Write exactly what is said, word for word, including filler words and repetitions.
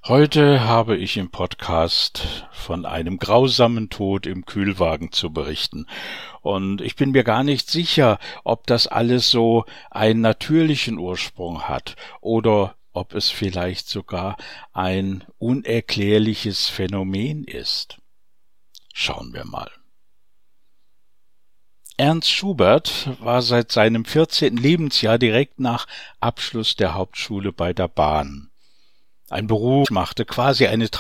Heute habe ich im Podcast von einem grausamen Tod im Kühlwagen zu berichten. Und ich bin mir gar nicht sicher, ob das alles so einen natürlichen Ursprung hat oder ob es vielleicht sogar ein unerklärliches Phänomen ist. Schauen wir mal. Ernst Schubert war seit seinem vierzehnten Lebensjahr direkt nach Abschluss der Hauptschule bei der Bahn. Ein Beruf, machte quasi eine